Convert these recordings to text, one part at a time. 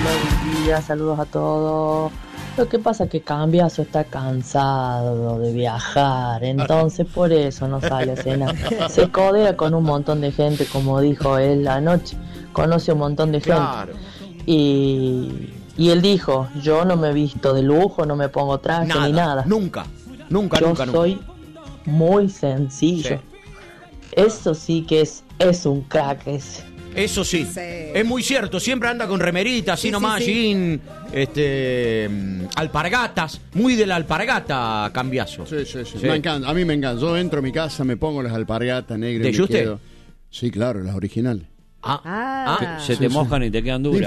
buenos días, saludos a todos. Lo que pasa es que Cambiaso está cansado de viajar, entonces por eso no sale a cenar. Se codea con un montón de gente, como dijo él anoche, conoce un montón de gente. Claro. Y él dijo, yo no me visto de lujo, no me pongo traje ni nada. Nunca. Yo soy muy sencillo. Sí. Eso sí que es un crack ese. Eso sí. Es muy cierto, siempre anda con remeritas, así nomás, jean, alpargatas, muy de la alpargata, Cambiaso. Sí. Me encanta, a mí me encanta. Yo entro a mi casa, me pongo las alpargatas negras. ¿De Juste? Sí, claro, las originales. Se te mojan y te quedan duras.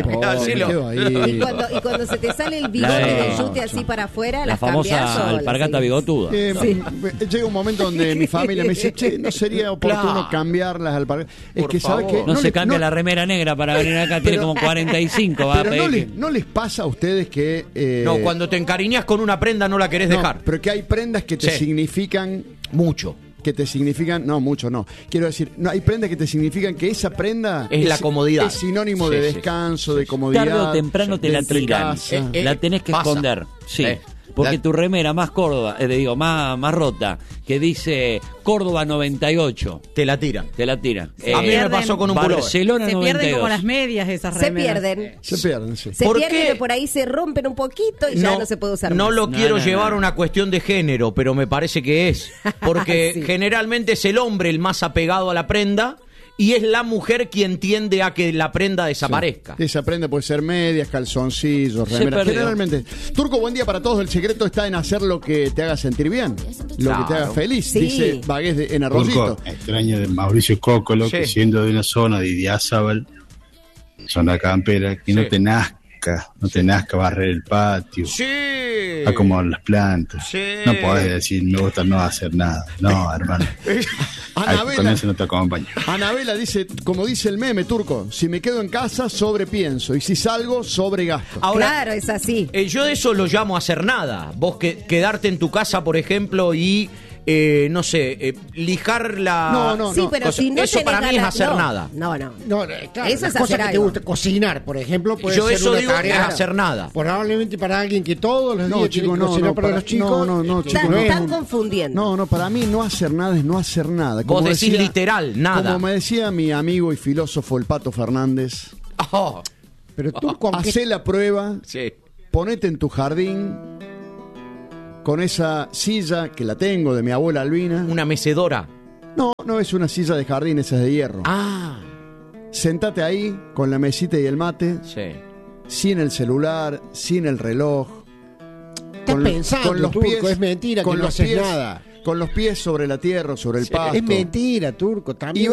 Y cuando se te sale el bigote del yute así para afuera, la famosa alpargata bigotuda. Llega un momento donde mi familia me dice, che, ¿no sería oportuno cambiar las alpargatas? Es que, ¿sabes qué? No se cambia la remera negra para venir acá, tiene como 45. Pero ¿no les pasa a ustedes que... no, cuando te encariñas con una prenda no la querés dejar. Pero que hay prendas que te significan... mucho. Que te significan, no, mucho no. Quiero decir, no hay prendas que te significan que esa prenda es la comodidad. Es sinónimo de descanso, de comodidad. Tarde o temprano te la tiran. La tenés que esconder. Sí. Porque tu remera más Córdoba, más rota, que dice Córdoba 98. Te la tiran. A mí me pasó con un pullover. Barcelona 92. Se pierden como las medias esas remeras. Se pierden, sí. Se pierden, por ahí se rompen un poquito y ya no se puede usar más. No lo quiero llevar a una cuestión de género, pero me parece que es. Porque generalmente es el hombre el más apegado a la prenda. Y es la mujer quien tiende a que la prenda desaparezca. Sí. Esa prenda puede ser medias, calzoncillos, remeras. Generalmente. Turco, buen día para todos. El secreto está en hacer lo que te haga sentir bien. Lo que te haga feliz, dice Bagués en Arroyito. Turco, extraño de Mauricio Cócolo, que siendo de una zona de Idiázábal, zona campera, que no te nazca barrer el patio. Acomodar las plantas. No podés decir, me gusta no hacer nada. No, hermano. Con eso no te acompaño. Anabela dice, como dice el meme, Turco, si me quedo en casa, sobrepienso. Y si salgo, sobregasto. Ahora, claro, es así. Yo de eso lo llamo hacer nada. Vos quedarte en tu casa, por ejemplo, y... no sé, lijar la... No. Sí, pero si no eso para mí es hacer nada. No, claro, eso es cosa hacer que te gusta cocinar, por ejemplo, puede yo ser eso una digo tarea, es hacer nada. Probablemente para alguien que todos los días tiene que cocinar para los chicos. Están confundiendo. No, para mí no hacer nada es no hacer nada. Vos decís literal, nada. Como me decía mi amigo y filósofo el Pato Fernández, pero tú hacé la prueba, ponete en tu jardín con esa silla que la tengo de mi abuela Albina. ¿Una mecedora? No es una silla de jardín, esa es de hierro. Sentate ahí con la mesita y el mate, sin el celular, sin el reloj. Estás pensando, con los pies, es mentira que no haces nada. Con los pies sobre la tierra, sobre el pasto. Es mentira, Turco, también.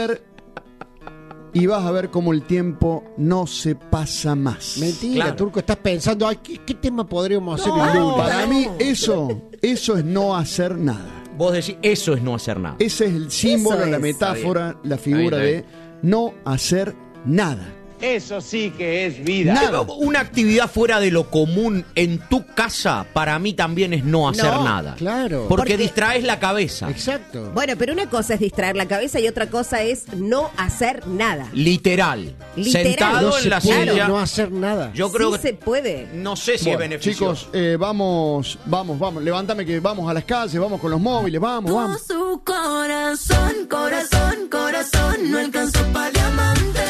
Y vas a ver cómo el tiempo no se pasa más. Mentira, Turco, estás pensando, ¿qué tema podríamos hacer? Para mí eso es no hacer nada. Vos decís, eso es no hacer nada. Ese es el símbolo, la metáfora, la figura de no hacer nada. Eso sí que es vida. Nada. Una actividad fuera de lo común en tu casa, para mí también es no hacer nada. Claro. Porque distraes la cabeza. Exacto. Bueno, pero una cosa es distraer la cabeza y otra cosa es no hacer nada. Literal. Sentado en la silla. No hacer nada. Yo creo que se puede. No sé si es beneficioso. Chicos, vamos. Levántame que vamos a las calles, vamos con los móviles, vamos. Su corazón, no alcanzó para diamante.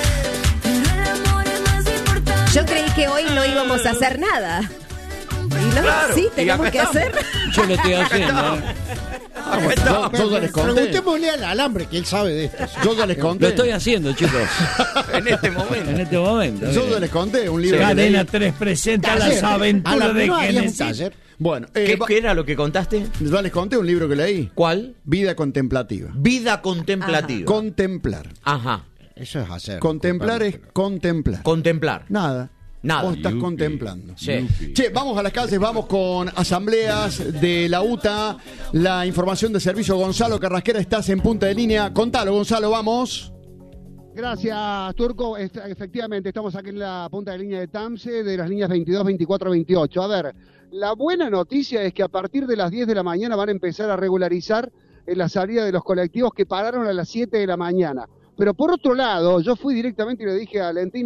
Yo creí que hoy no íbamos a hacer nada. Y no, sí, tenemos que hacer. Yo lo estoy haciendo. Yo ya les conté. Preguntémosle al alambre, que él sabe de esto. Yo ya les conté. Lo estoy haciendo, chicos. En este momento. Yo ya les conté un libro. Cadena 3 presenta Las aventuras de Génesis. Bueno, ¿qué era lo que contaste? Ya les conté un libro que leí. ¿Cuál? Vida contemplativa. Vida contemplativa. Contemplar. Ajá. Eso es hacer. Contemplar es contemplar. Contemplar. Nada. Vos estás contemplando. Che, vamos a las calles, vamos con asambleas de la UTA. La información de servicio, Gonzalo Carrasquera, estás en punta de línea. Contalo, Gonzalo, vamos. Gracias, Turco. Efectivamente, estamos aquí en la punta de línea de TAMSE, de las líneas 22, 24, 28. A ver, la buena noticia es que a partir de las 10 de la mañana van a empezar a regularizar la salida de los colectivos que pararon a las 7 de la mañana. Pero por otro lado, yo fui directamente y le dije a Lentini,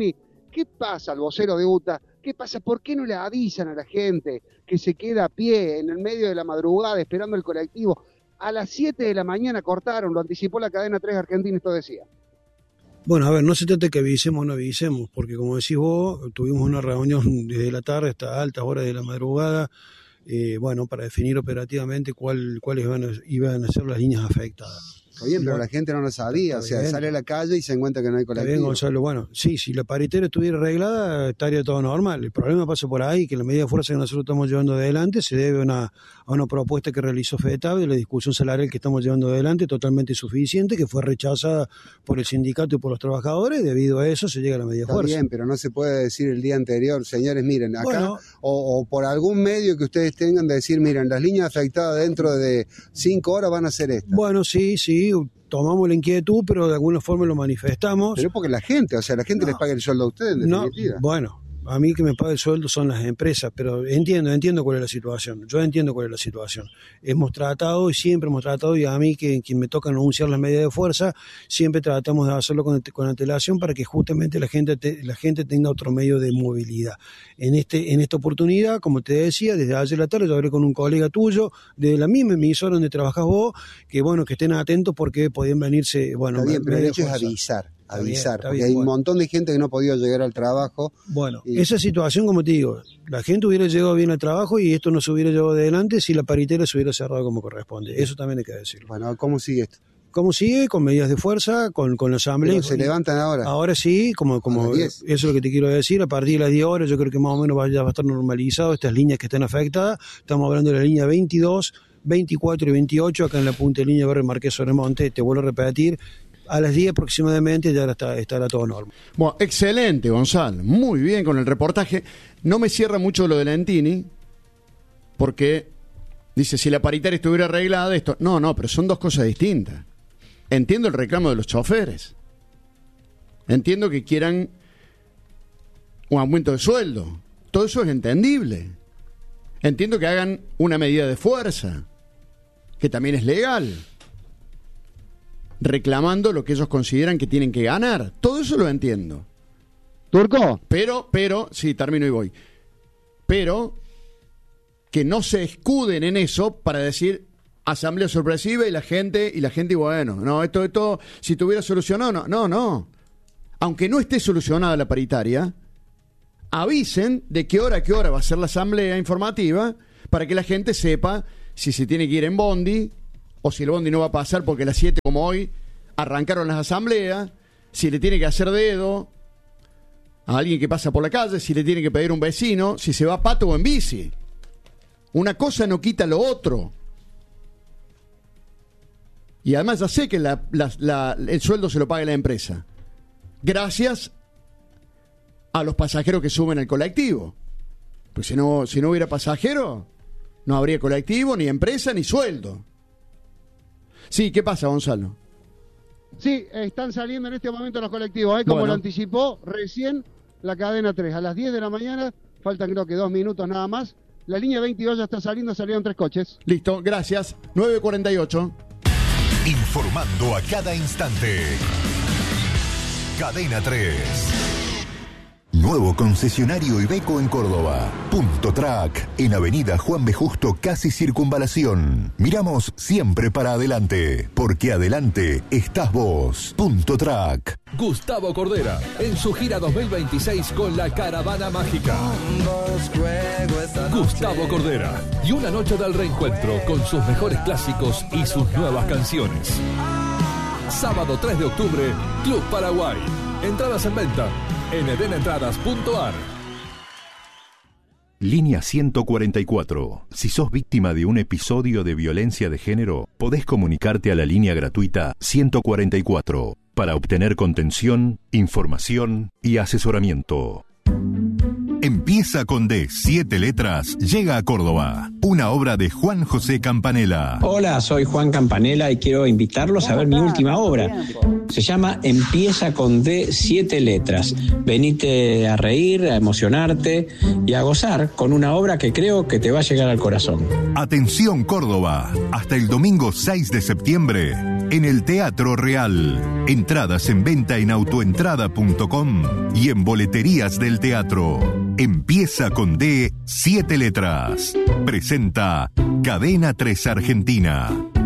¿Qué pasa al vocero de UTA? ¿Qué pasa? ¿Por qué no le avisan a la gente que se queda a pie en el medio de la madrugada esperando el colectivo? A las 7 de la mañana cortaron, lo anticipó la cadena 3 Argentina, esto decía. Bueno, a ver, no se trata de que avisemos o no avisemos, porque como decís vos, tuvimos una reunión desde la tarde hasta altas horas de la madrugada, bueno, para definir operativamente cuáles iban a ser las líneas afectadas. Está bien, pero la gente no lo sabía, o sea, sale a la calle y se encuentra que no hay colectivo. Está bien, Gonzalo, bueno, sí, si la paritera estuviera arreglada, estaría todo normal. El problema pasa por ahí, que la medida de fuerza que nosotros estamos llevando adelante se debe a una propuesta que realizó FETAB de la discusión salarial que estamos llevando adelante, totalmente insuficiente, que fue rechazada por el sindicato y por los trabajadores. Debido a eso se llega a la medida de fuerza. Está bien, pero no se puede decir el día anterior, señores, miren, acá, bueno, o por algún medio que ustedes tengan de decir, miren, las líneas afectadas dentro de 5 horas van a ser estas. Bueno, sí, tomamos la inquietud, pero de alguna forma lo manifestamos. Pero porque la gente les paga el sueldo a ustedes, en definitiva. Bueno, a mí que me paga el sueldo son las empresas, pero entiendo cuál es la situación. Yo entiendo cuál es la situación. Hemos tratado y siempre hemos tratado, y a mí que quien me toca anunciar las medidas de fuerza, siempre tratamos de hacerlo con antelación para que justamente la gente tenga otro medio de movilidad. En esta oportunidad, como te decía, desde ayer a la tarde yo hablé con un colega tuyo de la misma emisora donde trabajas vos, que bueno, que estén atentos porque podían venirse, bueno, está bien, pero el hecho es avisar, porque hay un montón de gente que no ha podido llegar al trabajo. Bueno, esa situación, como te digo, la gente hubiera llegado bien al trabajo y esto no se hubiera llevado adelante si la paritera se hubiera cerrado como corresponde. Eso también hay que decirlo. Bueno, ¿cómo sigue esto? ¿Cómo sigue? Con medidas de fuerza, con la asamblea. ¿Pero se levantan ahora? Ahora sí, como eso es lo que te quiero decir. A partir de las 10 horas yo creo que más o menos ya va a estar normalizado estas líneas que están afectadas. Estamos hablando de la línea 22, 24 y 28, acá en la punta de línea Barrio Marqués Sobremonte. Te vuelvo a repetir, a las 10 aproximadamente ya estará todo normal. Bueno, excelente, Gonzalo. Muy bien con el reportaje. No me cierra mucho lo de Lentini, porque dice, si la paritaria estuviera arreglada, esto... No, pero son dos cosas distintas. Entiendo el reclamo de los choferes. Entiendo que quieran un aumento de sueldo. Todo eso es entendible. Entiendo que hagan una medida de fuerza, que también es legal, reclamando lo que ellos consideran que tienen que ganar. Todo eso lo entiendo. ¿Turco? Pero, sí, termino y voy. Pero que no se escuden en eso para decir asamblea sorpresiva y la gente, bueno, no, esto, si tuviera solucionado, no. Aunque no esté solucionada la paritaria, avisen de qué hora va a ser la asamblea informativa para que la gente sepa si se tiene que ir en bondi o si el bondi no va a pasar porque a las 7 como hoy arrancaron las asambleas, si le tiene que hacer dedo a alguien que pasa por la calle, si le tiene que pedir a un vecino, si se va a pato o en bici. Una cosa no quita lo otro. Y además ya sé que el sueldo se lo paga la empresa, gracias a los pasajeros que suben al colectivo. Pues si no hubiera pasajeros, no habría colectivo, ni empresa, ni sueldo. Sí, ¿qué pasa, Gonzalo? Sí, están saliendo en este momento los colectivos, como lo anticipó recién la cadena 3. A las 10 de la mañana, faltan creo que 2 minutos nada más. La línea 22 ya está saliendo, salieron 3 coches. Listo, gracias. 9:48. Informando a cada instante. Cadena 3. Nuevo concesionario Iveco en Córdoba. Punto Track, en Avenida Juan B. Justo, casi Circunvalación. Miramos siempre para adelante, porque adelante estás vos. Punto Track. Gustavo Cordera, en su gira 2026 con la Caravana Mágica. Gustavo Cordera, y una noche del reencuentro con sus mejores clásicos y sus nuevas canciones. Sábado 3 de octubre, Club Paraguay. Entradas en venta en edenentradas.ar. Línea 144. Si sos víctima de un episodio de violencia de género, podés comunicarte a la línea gratuita 144 para obtener contención, información y asesoramiento. Empieza con D, 7 letras, llega a Córdoba. Una obra de Juan José Campanella. Hola, soy Juan Campanella y quiero invitarlos a ver mi última obra. Se llama Empieza con D, 7 letras. Venite a reír, a emocionarte y a gozar con una obra que creo que te va a llegar al corazón. Atención Córdoba, hasta el domingo 6 de septiembre. en el Teatro Real. Entradas en venta en autoentrada.com y en boleterías del teatro. Empieza con D, 7 letras. Presenta Cadena 3 Argentina.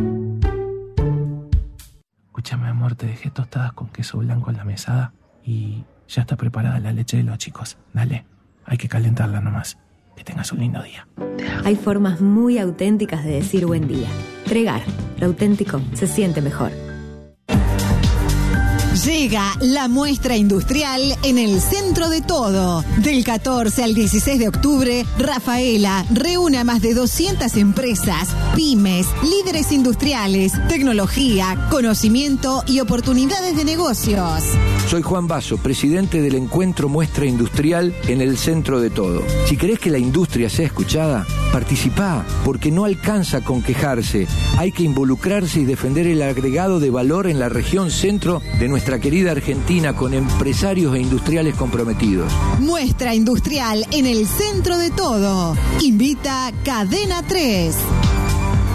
Escúchame, amor, te dejé tostadas con queso blanco en la mesada y ya está preparada la leche de los chicos. Dale, hay que calentarla nomás. Que tengas un lindo día. Hay formas muy auténticas de decir buen día. Tregar, lo auténtico se siente mejor. Llega la muestra industrial en el centro de todo. Del 14 al 16 de octubre, Rafaela reúne a más de 200 empresas, pymes, líderes industriales, tecnología, conocimiento y oportunidades de negocios. Soy Juan Basso, presidente del Encuentro Muestra Industrial en el centro de todo. Si querés que la industria sea escuchada, participá, porque no alcanza con quejarse. Hay que involucrarse y defender el agregado de valor en la región centro de nuestra querida Argentina, con empresarios e industriales comprometidos. Muestra industrial en el centro de todo. Invita Cadena 3.